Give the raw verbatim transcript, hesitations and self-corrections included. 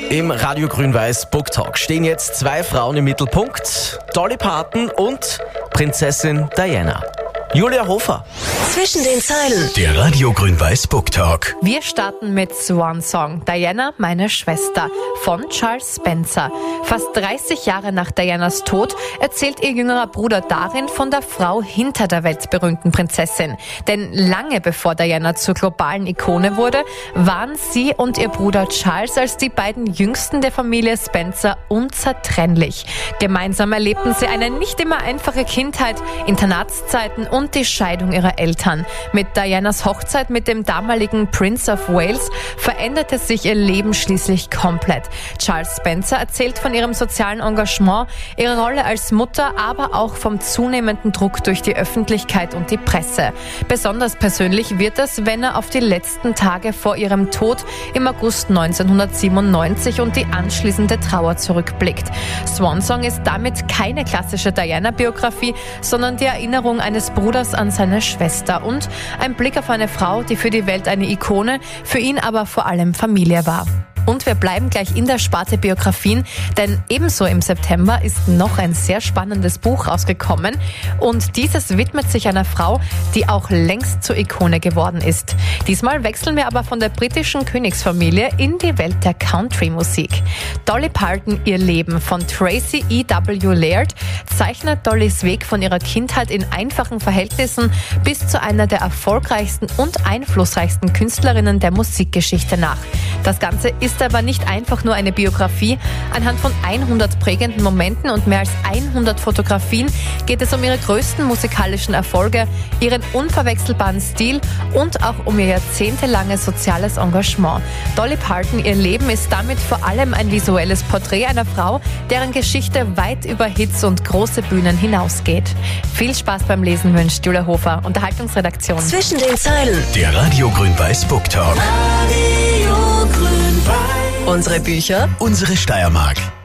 Im Radio Grün-Weiß Book Talk stehen jetzt zwei Frauen im Mittelpunkt. Dolly Parton und Prinzessin Diana. Julia Hofer. Zwischen den Zeilen. Der Radio Grün-Weiß Book Talk. Wir starten mit Swan Song, Diana, meine Schwester, von Charles Spencer. Fast dreißig Jahre nach Dianas Tod erzählt ihr jüngerer Bruder darin von der Frau hinter der weltberühmten Prinzessin. Denn lange bevor Diana zur globalen Ikone wurde, waren sie und ihr Bruder Charles als die beiden Jüngsten der Familie Spencer unzertrennlich. Gemeinsam erlebten sie eine nicht immer einfache Kindheit, Internatszeiten und und die Scheidung ihrer Eltern. Mit Dianas Hochzeit mit dem damaligen Prince of Wales veränderte sich ihr Leben schließlich komplett. Charles Spencer erzählt von ihrem sozialen Engagement, ihrer Rolle als Mutter, aber auch vom zunehmenden Druck durch die Öffentlichkeit und die Presse. Besonders persönlich wird es, wenn er auf die letzten Tage vor ihrem Tod im August neunzehnhundertsiebenundneunzig und die anschließende Trauer zurückblickt. Swan Song ist damit keine klassische Diana-Biografie, sondern die Erinnerung eines Bruders an seine Schwester und ein Blick auf eine Frau, die für die Welt eine Ikone, für ihn aber vor allem Familie war. Und wir bleiben gleich in der Sparte Biografien, denn ebenso im September ist noch ein sehr spannendes Buch rausgekommen und dieses widmet sich einer Frau, die auch längst zur Ikone geworden ist. Diesmal wechseln wir aber von der britischen Königsfamilie in die Welt der Country-Musik. Dolly Parton, ihr Leben von Tracy E W Laird zeichnet Dollys Weg von ihrer Kindheit in einfachen Verhältnissen bis zu einer der erfolgreichsten und einflussreichsten Künstlerinnen der Musikgeschichte nach. Das Ganze ist ist aber nicht einfach nur eine Biografie. Anhand von hundert prägenden Momenten und mehr als hundert Fotografien geht es um ihre größten musikalischen Erfolge, ihren unverwechselbaren Stil und auch um ihr jahrzehntelanges soziales Engagement. Dolly Parton, ihr Leben ist damit vor allem ein visuelles Porträt einer Frau, deren Geschichte weit über Hits und große Bühnen hinausgeht. Viel Spaß beim Lesen wünscht Julia Hofer, Unterhaltungsredaktion. Zwischen den Zeilen. Der Radio Grün-Weiß Book Talk. Unsere Bücher, Unsere Steiermark.